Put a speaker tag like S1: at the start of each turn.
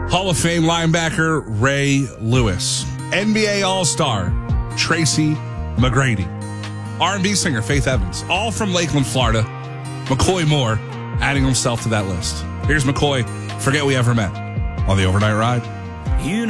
S1: Hall of Fame linebacker Ray Lewis. NBA All-Star Tracy McGrady. R&B singer Faith Evans. All from Lakeland, Florida. McCoy Moore adding himself to that list. Here's McCoy, Forget We Ever Met, on the Overnight Ride.